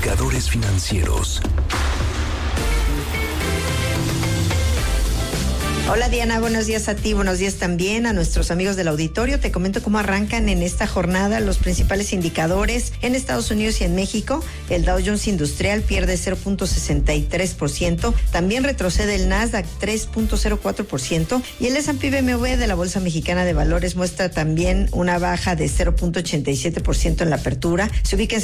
Indicadores financieros. Hola Diana, buenos días a ti, buenos días también a nuestros amigos del auditorio. Te comento cómo arrancan en esta jornada los principales indicadores en Estados Unidos y en México. El Dow Jones Industrial pierde 0.63%, también retrocede el Nasdaq 3.04% y el S&P BMW de la Bolsa Mexicana de Valores muestra también una baja de 0.87% en la apertura. Se ubica en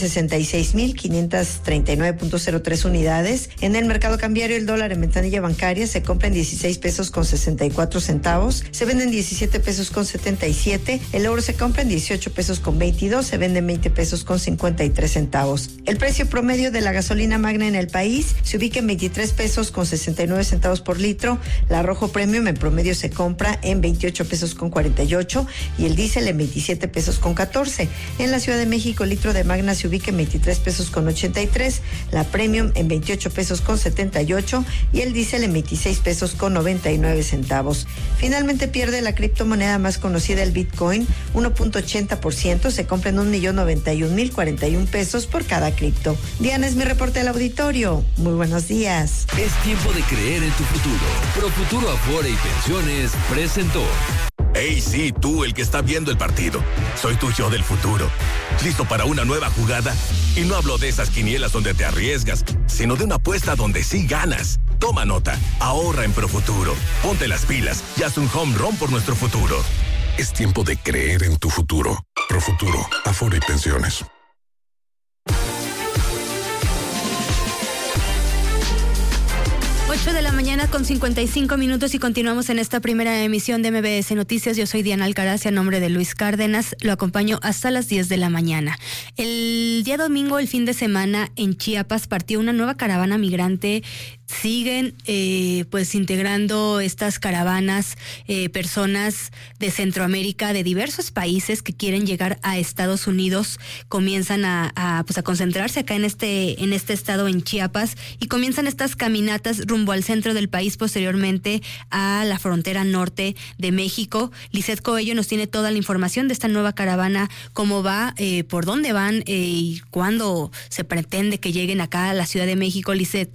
66,539.03 unidades. En el mercado cambiario, el dólar en ventanilla bancaria se compra en 16 pesos con 64 centavos, se venden 17 pesos con 77, el euro se compra en 18 pesos con 22, se vende en 20 pesos con 53 centavos. El precio promedio de la gasolina magna en el país se ubica en 23 pesos con 69 centavos por litro, la Rojo Premium en promedio se compra en 28 pesos con 48 y el diésel en 27 pesos con 14. En la Ciudad de México, el litro de magna se ubica en 23 pesos con 83, la Premium en 28 pesos con 78 y el diésel en 26 pesos con 99 centavos. Finalmente pierde la criptomoneda más conocida, el Bitcoin, 1.80%, se compra en 1,091,041 pesos por cada cripto. Diana, es mi reporte del auditorio. Muy buenos días. Es tiempo de creer en tu futuro. Profuturo Afore y Pensiones presentó. Hey, sí, tú, el que está viendo el partido. Soy tu yo del futuro. ¿Listo para una nueva jugada? Y no hablo de esas quinielas donde te arriesgas, sino de una apuesta donde sí ganas. Toma nota, ahorra en Profuturo. Ponte las pilas y haz un home run por nuestro futuro. Es tiempo de creer en tu futuro. Profuturo, Afore y Pensiones. 8 de la mañana con 55 minutos y continuamos en esta primera emisión de MBS Noticias. Yo soy Diana Alcaraz y a nombre de Luis Cárdenas lo acompaño hasta las 10 de la mañana. El día domingo, el fin de semana, en Chiapas partió una nueva caravana migrante. Siguen pues integrando estas caravanas personas de Centroamérica, de diversos países que quieren llegar a Estados Unidos. Comienzan a concentrarse acá en este estado, en Chiapas, y comienzan estas caminatas rumbo al centro del país, posteriormente a la frontera norte de México. Lisette Coello nos tiene toda la información de esta nueva caravana, cómo va, por dónde van y cuándo se pretende que lleguen acá a la Ciudad de México. Lisette,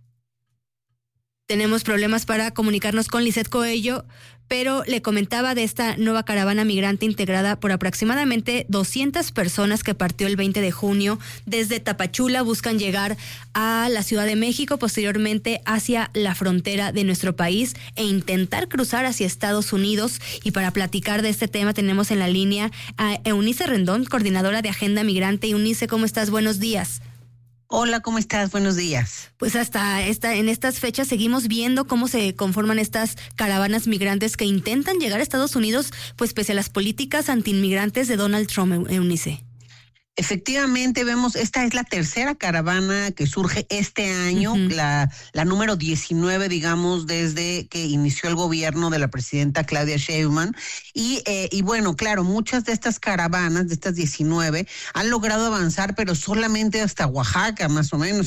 tenemos problemas para comunicarnos con Lisette Coello, pero le comentaba de esta nueva caravana migrante integrada por aproximadamente 200 personas que partió el 20 de junio desde Tapachula. Buscan llegar a la Ciudad de México, posteriormente hacia la frontera de nuestro país e intentar cruzar hacia Estados Unidos. Y para platicar de este tema tenemos en la línea a Eunice Rendón, coordinadora de Agenda Migrante. Eunice, ¿cómo estás? Buenos días. Hola, ¿cómo estás? Buenos días. Pues en estas fechas seguimos viendo cómo se conforman estas caravanas migrantes que intentan llegar a Estados Unidos, pues pese a las políticas antiinmigrantes de Donald Trump, Eunice. Efectivamente, vemos, esta es la tercera caravana que surge este año, la número 19, digamos, desde que inició el gobierno de la presidenta Claudia Sheinbaum. Y bueno, claro, muchas de estas caravanas, de estas 19, han logrado avanzar, pero solamente hasta Oaxaca, más o menos,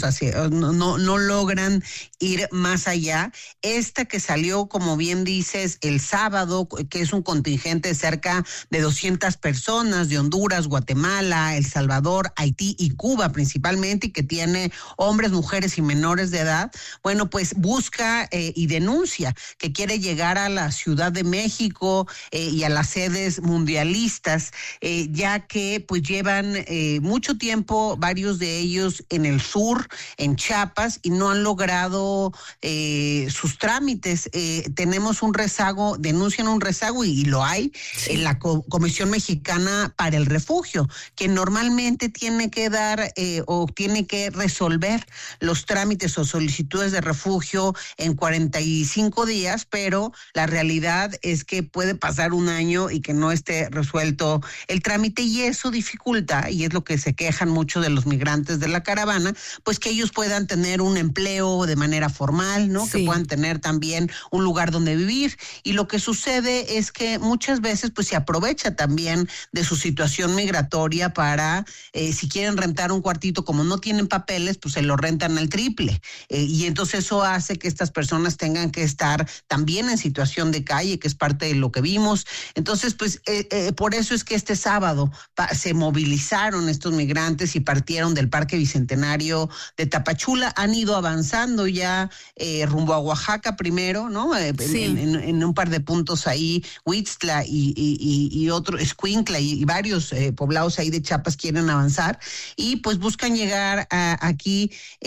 no logran ir más allá. Esta que salió, como bien dices, el sábado, que es un contingente de cerca de 200 personas de Honduras, Guatemala, El Salvador, Haití y Cuba principalmente, y que tiene hombres, mujeres y menores de edad, bueno, pues busca y denuncia que quiere llegar a la Ciudad de México y a las sedes mundialistas, ya que pues llevan mucho tiempo, varios de ellos en el sur, en Chiapas, y no han logrado sus trámites. Tenemos un rezago, denuncian un rezago, y lo hay, en la Comisión Mexicana para el Refugio, que normalmente tiene que dar o tiene que resolver los trámites o solicitudes de refugio en 45 días, pero la realidad es que puede pasar un año y que no esté resuelto el trámite, y eso dificulta, y es lo que se quejan muchos de los migrantes de la caravana, pues que ellos puedan tener un empleo de manera formal, ¿no? Sí. Que puedan tener también un lugar donde vivir, y lo que sucede es que muchas veces pues se aprovecha también de su situación migratoria para ya si quieren rentar un cuartito, como no tienen papeles, pues se lo rentan al triple. Y entonces eso hace que estas personas tengan que estar también en situación de calle, que es parte de lo que vimos. Entonces, pues por eso es que este sábado se movilizaron estos migrantes y partieron del Parque Bicentenario de Tapachula. Han ido avanzando ya rumbo a Oaxaca primero, ¿no? En un par de puntos ahí, Huixtla y otro, Escuintla y varios poblados ahí de Chiapas quieren avanzar y pues buscan llegar aquí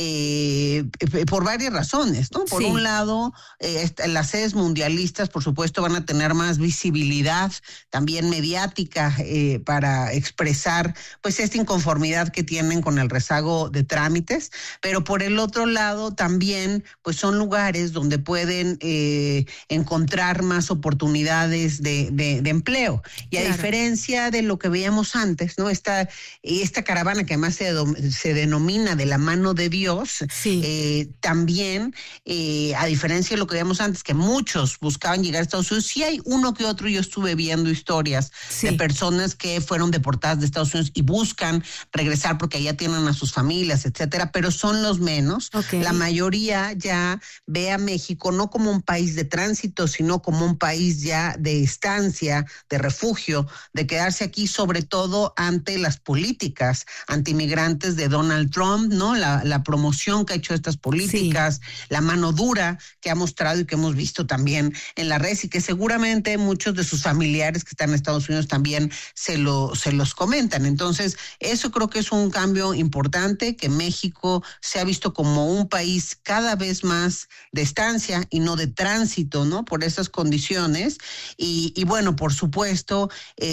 por varias razones, ¿no? Por un lado, las sedes mundialistas, por supuesto, van a tener más visibilidad también mediática para expresar pues esta inconformidad que tienen con el rezago de trámites, pero por el otro lado también pues son lugares donde pueden encontrar más oportunidades de empleo. Y a diferencia de lo que veíamos antes, ¿no? Esta caravana que además se denomina de la mano de Dios, también, a diferencia de lo que veíamos antes, que muchos buscaban llegar a Estados Unidos, sí hay uno que otro, yo estuve viendo historias de personas que fueron deportadas de Estados Unidos y buscan regresar porque allá tienen a sus familias, etcétera, pero son los menos. La mayoría ya ve a México no como un país de tránsito, sino como un país ya de estancia, de refugio, de quedarse aquí, sobre todo ante las políticas antimigrantes de Donald Trump, ¿no? La promoción que ha hecho estas políticas, la mano dura que ha mostrado y que hemos visto también en las redes y que seguramente muchos de sus familiares que están en Estados Unidos también se los comentan. Entonces, eso creo que es un cambio importante, que México se ha visto como un país cada vez más de estancia y no de tránsito, ¿no? Por esas condiciones. Y bueno, por supuesto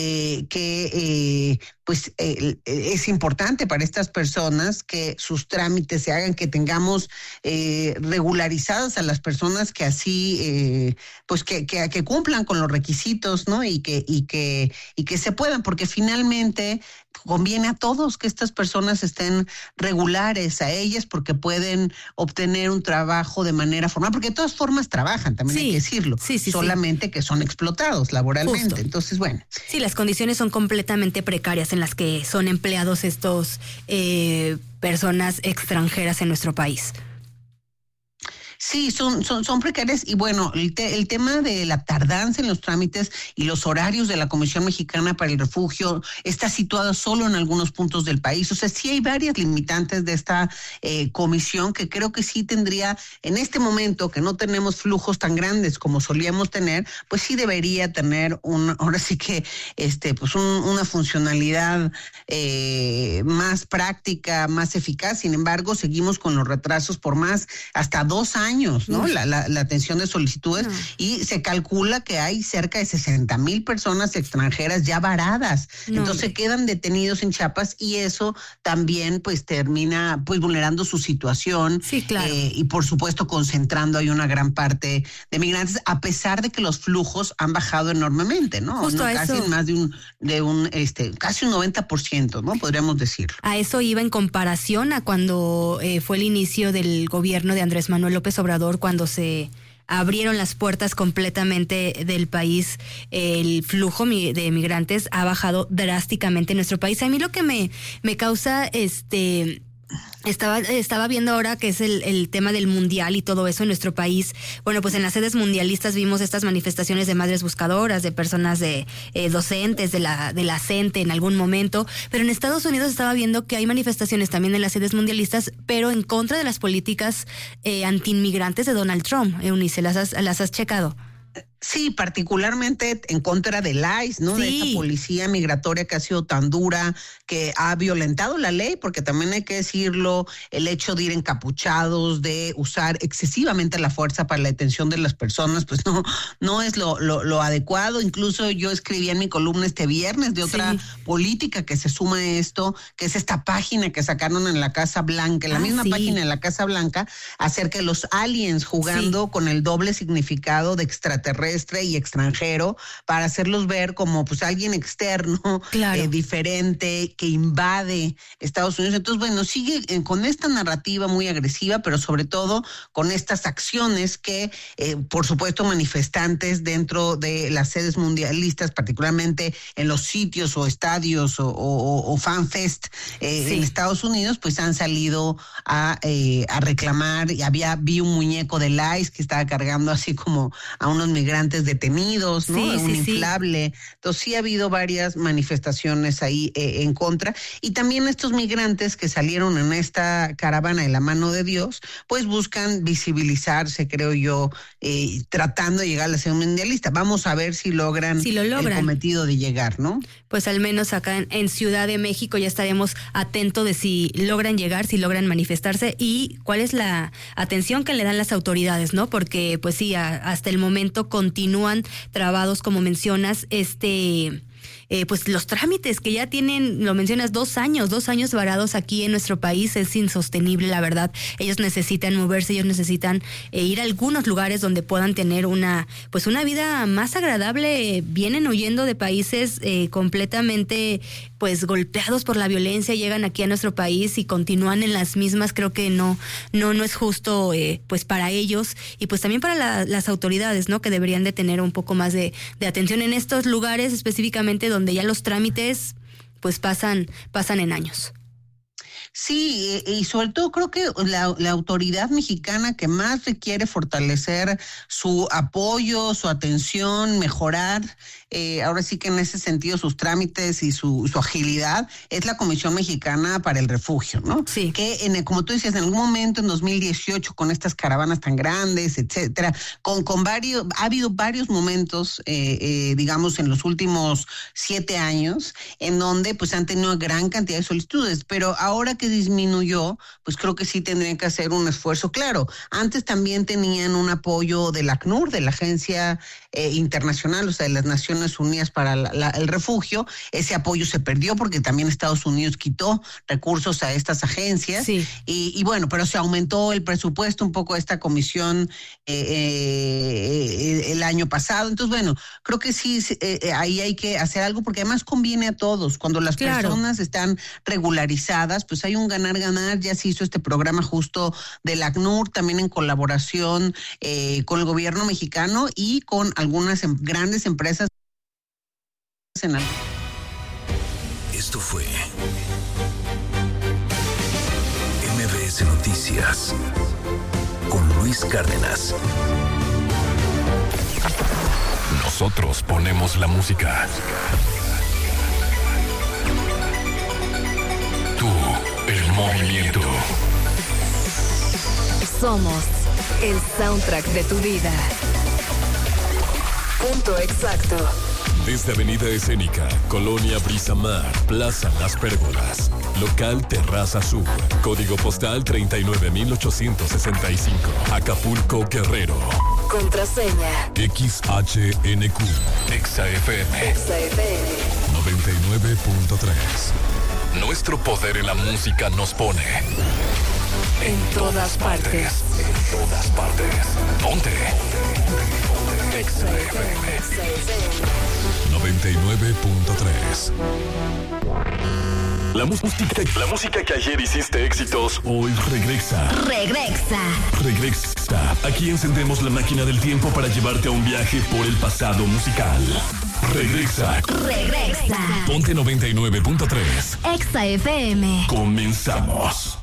que es importante para estas personas que sus trámites se hagan, que tengamos regularizadas a las personas que así, que cumplan con los requisitos, ¿no? Y que se puedan, porque finalmente conviene a todos que estas personas estén regulares a ellas, porque pueden obtener un trabajo de manera formal, porque de todas formas trabajan, también hay que decirlo, solamente que son explotados laboralmente. Justo. Entonces, bueno. Sí, las condiciones son completamente precarias en las que son empleados estos personas extranjeras en nuestro país. Sí, son precarias y bueno, el tema de la tardanza en los trámites y los horarios de la Comisión Mexicana para el Refugio está situada solo en algunos puntos del país. O sea, sí hay varias limitantes de esta comisión que creo que sí tendría, en este momento que no tenemos flujos tan grandes como solíamos tener, pues sí debería tener ahora sí que una funcionalidad más práctica, más eficaz. Sin embargo, seguimos con los retrasos por más hasta 2 años, ¿no? La atención de solicitudes y se calcula que hay cerca de 60,000 personas extranjeras ya varadas. Entonces quedan detenidos en Chiapas y eso también pues termina pues vulnerando su situación. Sí, claro. Y por supuesto concentrando ahí una gran parte de migrantes, a pesar de que los flujos han bajado enormemente, ¿no? Justo casi más casi un 90%, ¿no? Podríamos decirlo. A eso iba en comparación a cuando fue el inicio del gobierno de Andrés Manuel López Obrador, cuando se abrieron las puertas completamente del país. El flujo de migrantes ha bajado drásticamente en nuestro país. A mí lo que me causa Estaba viendo ahora que es el tema del mundial y todo eso en nuestro país. Bueno, pues en las sedes mundialistas vimos estas manifestaciones de madres buscadoras, de personas docentes, de la CENTE en algún momento, pero en Estados Unidos estaba viendo que hay manifestaciones también en las sedes mundialistas, pero en contra de las políticas antiinmigrantes de Donald Trump. Eunice, ¿las has checado? Sí, particularmente en contra del ICE, ¿no? Sí. De esta policía migratoria que ha sido tan dura, que ha violentado la ley, porque también hay que decirlo, el hecho de ir encapuchados, de usar excesivamente la fuerza para la detención de las personas, pues no es lo adecuado. Incluso yo escribí en mi columna este viernes de otra política que se suma a esto, que es esta página que sacaron en la Casa Blanca, la misma página en la Casa Blanca, acerca de los aliens jugando con el doble significado de extraterrestres terrestre y extranjero para hacerlos ver como pues alguien externo, claro, diferente, que invade Estados Unidos. Entonces, bueno, sigue con esta narrativa muy agresiva, pero sobre todo con estas acciones que, por supuesto, manifestantes dentro de las sedes mundialistas, particularmente en los sitios o estadios o fanfest en Estados Unidos, pues han salido a reclamar. Y vi un muñeco de ICE que estaba cargando así como a unos migrantes detenidos, ¿no? Un inflable. Entonces sí ha habido varias manifestaciones ahí en contra. Y también estos migrantes que salieron en esta caravana de la mano de Dios, pues buscan visibilizarse, creo yo, tratando de llegar a la sede mundialista. Vamos a ver si logran el cometido de llegar, ¿no? Pues al menos acá en Ciudad de México ya estaremos atentos de si logran llegar, si logran manifestarse y cuál es la atención que le dan las autoridades, ¿no? Porque pues sí, hasta el momento continúan trabados, como mencionas, pues los trámites que ya tienen, lo mencionas, 2 años varados aquí en nuestro país. Es insostenible, la verdad. Ellos necesitan moverse, ellos necesitan ir a algunos lugares donde puedan tener una vida más agradable. Vienen huyendo de países completamente pues golpeados por la violencia, llegan aquí a nuestro país y continúan en las mismas. Creo que no es justo pues para ellos y pues también para las autoridades, ¿no? Que deberían de tener un poco más de atención en estos lugares específicamente donde ya los trámites pues pasan en años. Sí, y sobre todo creo que la autoridad mexicana que más requiere fortalecer su apoyo, su atención, mejorar, ahora sí que en ese sentido sus trámites y su agilidad, es la Comisión Mexicana para el Refugio, ¿no? Sí. Que como tú decías, en algún momento en 2018 con estas caravanas tan grandes, etcétera, ha habido varios momentos, digamos, en los últimos 7 años, en donde pues han tenido gran cantidad de solicitudes, pero ahora que disminuyó, pues creo que sí tendrían que hacer un esfuerzo. Claro, antes también tenían un apoyo de la ACNUR, de la Agencia Internacional, o sea, de las Naciones Unidas para el Refugio. Ese apoyo se perdió porque también Estados Unidos quitó recursos a estas agencias. Sí. Y bueno, pero se aumentó el presupuesto un poco a esta comisión el año pasado. Entonces, bueno, creo que sí, ahí hay que hacer algo porque además conviene a todos. Cuando las personas están regularizadas, pues hay un ganar-ganar. Ya se hizo este programa justo de la ACNUR, también en colaboración con el gobierno mexicano y con algunas grandes empresas. Esto fue MBS Noticias con Luis Cárdenas. Nosotros ponemos la música. Tú, el movimiento. Somos el soundtrack de tu vida. Punto exacto. Desde Avenida Escénica, Colonia Brisa Mar, Plaza Las Pérgolas, Local Terraza Sur, Código Postal 39,865, Acapulco, Guerrero. Contraseña XHNQ, XFM 99.3. Nuestro poder en la música nos pone en todas partes. En todas partes. Ponte. XFM 99.3. La música que ayer hiciste éxitos, hoy regresa. Regresa. Aquí encendemos la máquina del tiempo para llevarte a un viaje por el pasado musical. Regresa. Ponte 99.3. XFM. Comenzamos.